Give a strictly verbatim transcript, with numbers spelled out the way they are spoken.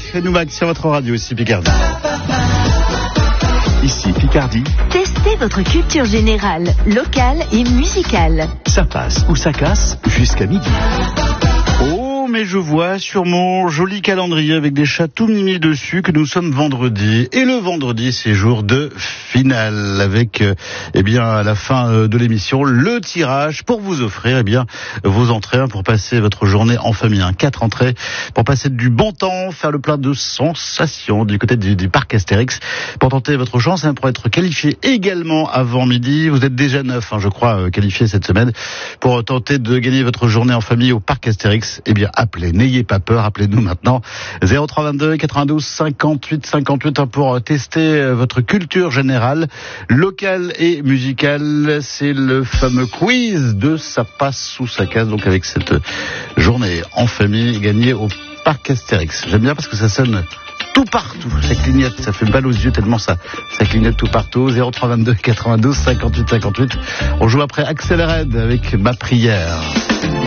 nous Max sur votre radio, ici Picardie. Ici Picardie. Testez votre culture générale, locale et musicale. Ça passe ou ça casse jusqu'à midi. Oh, mais je vois sur mon joli calendrier avec des chats tout mimi dessus que nous sommes vendredi. Et le vendredi, c'est jour de finale avec, euh, eh bien, à la fin euh, de l'émission, le tirage pour vous offrir, eh bien, vos entrées hein, pour passer votre journée en famille. Hein, quatre entrées pour passer du bon temps, faire le plein de sensations du côté du, du parc Astérix. Pour tenter votre chance, hein, pour être qualifié également avant midi. Vous êtes déjà neuf, hein, je crois, euh, qualifiés cette semaine pour tenter de gagner votre journée en famille au parc Astérix. Eh bien, appelez, n'ayez pas peur, appelez-nous maintenant zéro trois vingt-deux quatre-vingt-douze cinquante-huit cinquante-huit hein, pour tester votre culture générale, locale et musicale. C'est le fameux quiz de ça passe ou ça casse, donc avec cette journée en famille gagnée au parc Astérix. J'aime bien parce que ça sonne tout partout, ça clignote, ça fait balle aux yeux tellement ça, ça clignote tout partout. Zéro trois vingt-deux quatre-vingt-douze cinquante-huit cinquante-huit. On joue après Axel Red avec Ma prière.